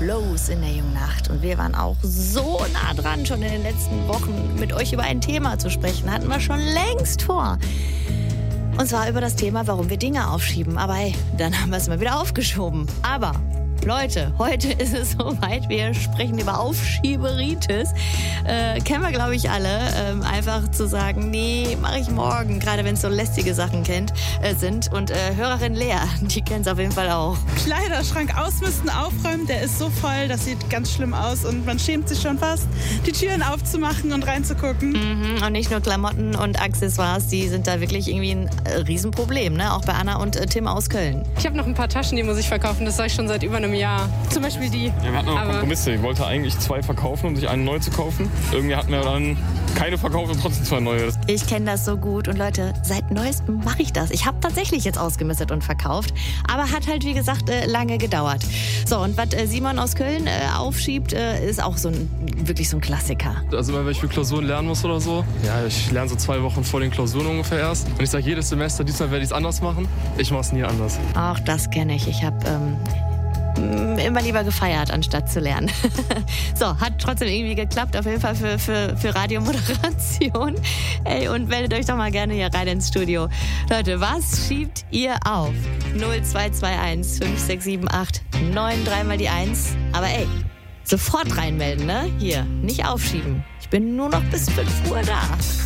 los in der Jungnacht. Und wir waren auch so nah dran, schon in den letzten Wochen mit euch über ein Thema zu sprechen. Hatten wir schon längst vor. Und zwar über das Thema, warum wir Dinge aufschieben. Aber hey, dann haben wir es mal wieder aufgeschoben. Aber Leute, heute ist es soweit. Wir sprechen über Aufschieberitis. Kennen wir, glaube ich, alle. Einfach zu sagen, nee, mache ich morgen. Gerade wenn es so lästige Sachen sind. Und Hörerin Lea, die kennt es auf jeden Fall auch. Kleiderschrank ausmisten, aufräumen, der ist so voll, das sieht ganz schlimm aus. Und man schämt sich schon fast, die Türen aufzumachen und reinzugucken. Und nicht nur Klamotten und Accessoires, die sind da wirklich irgendwie ein Riesenproblem. Ne? Auch bei Anna und Tim aus Köln. Ich habe noch ein paar Taschen, die muss ich verkaufen. Das sage ich schon seit über einem Jahr. Zum Beispiel die. Ja, wir hatten noch Kompromisse. Ich wollte eigentlich 2 verkaufen, um sich eine neu zu kaufen. Irgendwie hatten wir dann keine verkauft und trotzdem 2 neue. Ich kenne das so gut. Und Leute, seit Neuestem mache ich das. Ich habe tatsächlich jetzt ausgemistet und verkauft. Aber hat halt, wie gesagt, lange gedauert. So, und was Simon aus Köln aufschiebt, ist auch wirklich so ein Klassiker. Also immer, wenn ich für Klausuren lernen muss oder so. Ja, ich lerne so 2 Wochen vor den Klausuren ungefähr erst. Und ich sage jedes Semester, diesmal werde ich es anders machen. Ich mache es nie anders. Auch das kenne ich. Ich habe immer lieber gefeiert, anstatt zu lernen. So, hat trotzdem irgendwie geklappt, auf jeden Fall für Radiomoderation. Ey, und meldet euch doch mal gerne hier rein ins Studio. Leute, was schiebt ihr auf? 0221 5678 93 mal die 1. Aber ey, sofort reinmelden, ne? Hier, nicht aufschieben. Ich bin nur noch bis 5 Uhr da.